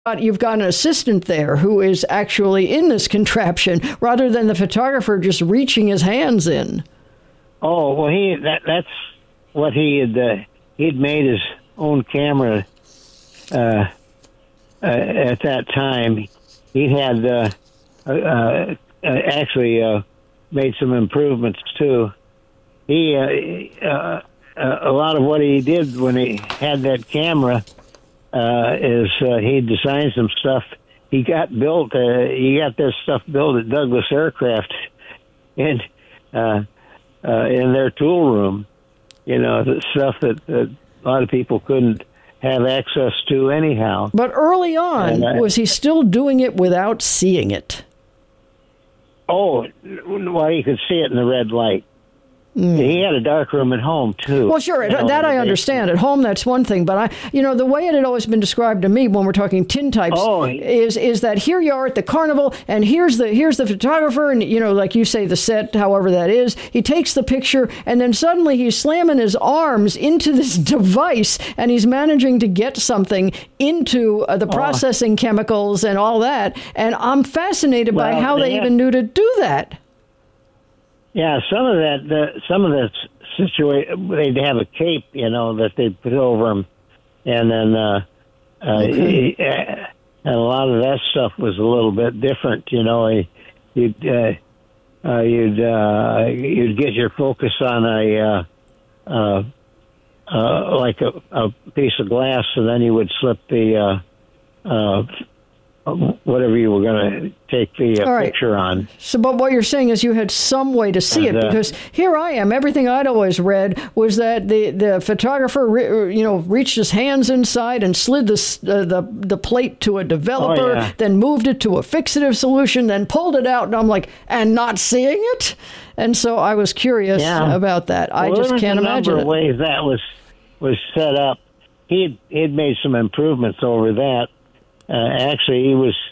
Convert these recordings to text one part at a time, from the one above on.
You've got an assistant there who is actually in this contraption rather than the photographer just reaching his hands in. Oh, well, that's what he'd made his own camera at that time. He had actually made some improvements too. He a lot of what he did when he had that camera is he designed some stuff. He got this stuff built at Douglas Aircraft in their tool room. The stuff that a lot of people couldn't have access to anyhow. But early on, was he still doing it without seeing it? Oh, well, you could see it in the red light. He had a dark room at home, too. Well, sure, that I understand. At home, that's one thing. But, the way it had always been described to me when we're talking tintypes is that here you are at the carnival, and here's the photographer, and, like you say, the set, however that is. He takes the picture, and then suddenly he's slamming his arms into this device, and he's managing to get something into the processing chemicals and all that. And I'm fascinated by how they even knew to do that. Yeah, some of the situation, they'd have a cape, that they'd put over them, and then and a lot of that stuff was a little bit different. You'd get your focus on like a piece of glass, and then you would slip the whatever you were going to take the picture on. So, but what you're saying is you had some way to see it, because here I am. Everything I'd always read was that the photographer, reached his hands inside and slid the plate to a developer, then moved it to a fixative solution, then pulled it out, and I'm like, and not seeing it? And so I was curious about that. I just can't imagine it. There were a number of ways that was set up. He'd made some improvements over that. Actually, he was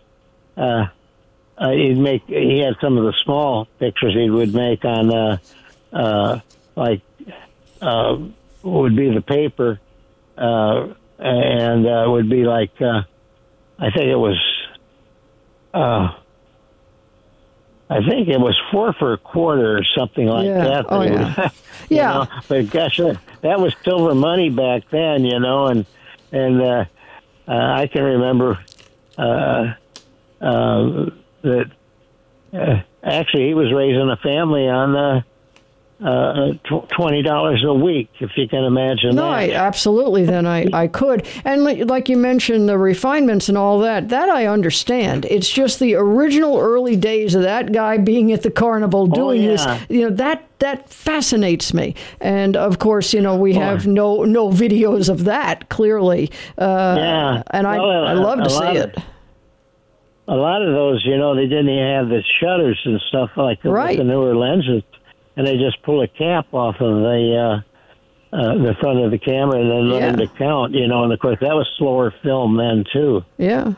he had some of the small pictures he would make on would be the paper, and would be like I think it was 4 for a quarter or something like that. Oh, yeah. But gosh, that was silver money back then, and I can remember that actually he was raising a family on $20 a week, if you can imagine that. Absolutely, then I could. And like you mentioned, the refinements and all that I understand. It's just the original early days of that guy being at the carnival doing this, that fascinates me. And of course, we have no videos of that, clearly. And I love to see it. A lot of those, they didn't even have the shutters and stuff like with the newer lenses. And they just pull a cap off of the front of the camera and then let them to count, and of course that was slower film then too. Yeah.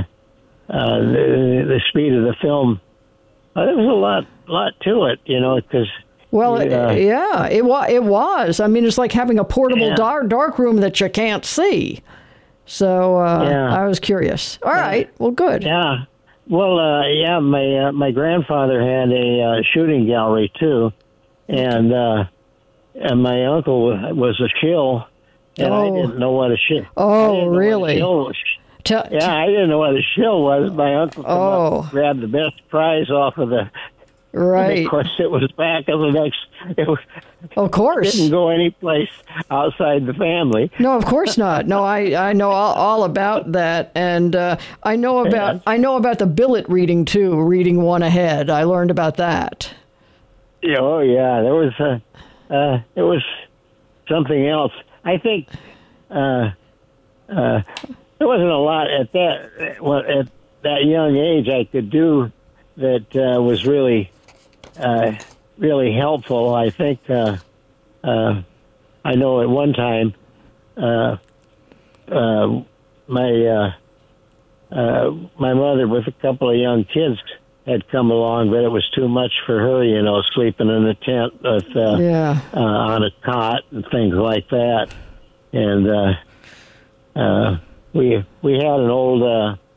The speed of the film, there was a lot to it, because. Well, it was. I mean, it's like having a portable dark room that you can't see. So I was curious. All right. Well, good. Yeah. Well, my grandfather had a shooting gallery too. And my uncle was a shill, and I didn't know what a shill. Oh, really? I didn't know what a shill was. My uncle grabbed the best prize off of the. Right. And of course, it was back of the next. Of course, it didn't go any place outside the family. No, of course not. No, I know all about that, and I know about the billet reading too. Reading one ahead, I learned about that. Oh yeah, there was it was something else. I think there wasn't a lot at that young age I could do that was really helpful. I think I know at one time my mother with a couple of young kids had come along, but it was too much for her, sleeping in a tent with, on a cot and things like that. And, we had an old